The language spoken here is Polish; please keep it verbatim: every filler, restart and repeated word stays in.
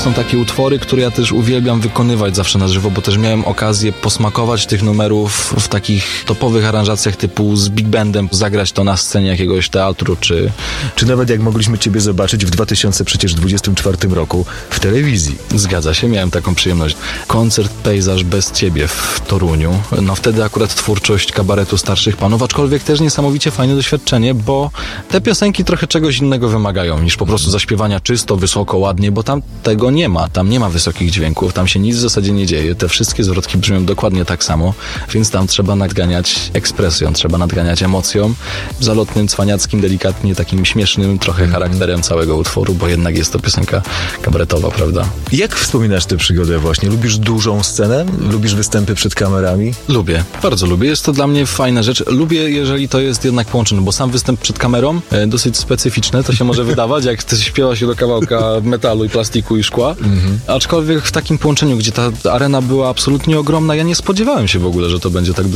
są takie utwory, które ja też uwielbiam wykonywać zawsze na żywo, bo też miałem okazję posmakować tych numerów w takich topowych aranżacjach typu z big bandem, zagrać to na scenie jakiegoś teatru, czy... Czy nawet jak mogliśmy ciebie zobaczyć w dwa tysiące dwudziestym czwartym roku w telewizji. Zgadza się, miałem taką przyjemność. Koncert Pejzaż bez ciebie w Toruniu. No wtedy akurat twórczość kabaretu Starszych Panów, aczkolwiek też niesamowicie fajne doświadczenie, bo te piosenki trochę czegoś innego wymagają niż po prostu zaśpiewania czysto, wysoko, ładnie, bo tam tego nie ma. Tam nie ma wysokich dźwięków, tam się nic w zasadzie nie dzieje. Te wszystkie zwrotki brzmią dokładnie tak samo, więc tam trzeba nadganiać ekspresją, trzeba nadganiać emocją, zalotnym, cwaniackim, delikatnie takim śmiesznym trochę charakterem całego utworu, bo jednak jest to piosenka kabaretowa, prawda? Jak wspominasz tę przygodę właśnie? Lubisz dużą scenę? Lubisz występy przed kamerami? Lubię, bardzo lubię. Jest to dla mnie fajna rzecz. Lubię, jeżeli to jest jednak połączone, bo sam występ przed kamerą, e, dosyć specyficzny, to się może wydawać, jak to śpiewa się do kawałka metalu i plastiku i szkła. Mhm. Aczkolwiek w takim połączeniu, gdzie ta arena była absolutnie ogromna, ja nie spodziewałem się w ogóle, że to będzie tak